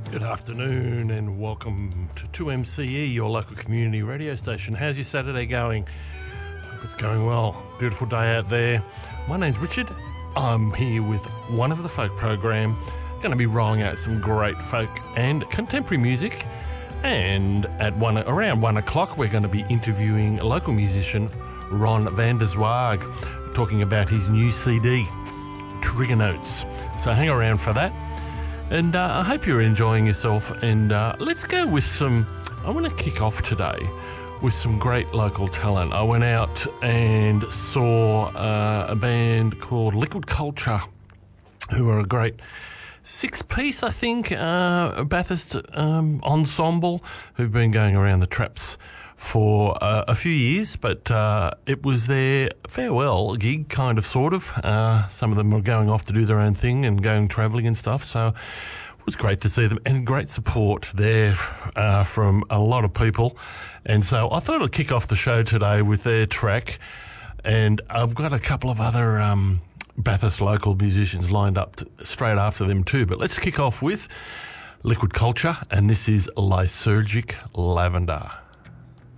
Good afternoon and welcome to 2MCE, your local community radio station. How's your Saturday going? Hope it's going well. Beautiful day out there. My name's Richard. I'm here with One of the Folk program. Going to be rolling out some great folk and contemporary music. And at around 1 o'clock, we're going to be interviewing local musician Ron van der Zwaag, talking about his new CD, Trigger Notes. So hang around for that. And I hope you're enjoying yourself. And let's go with I want to kick off today with some great local talent. I went out and saw a band called Liquid Culture, who are a great six-piece, I think, Bathurst ensemble, who've been going around the traps for a few years, but it was their farewell gig, kind of, sort of. Some of them were going off to do their own thing and going travelling and stuff, so it was great to see them, and great support there from a lot of people. And so I thought I'd kick off the show today with their track, and I've got a couple of other Bathurst local musicians lined up straight after them too, but let's kick off with Liquid Culture, and this is Lysergic Lavender.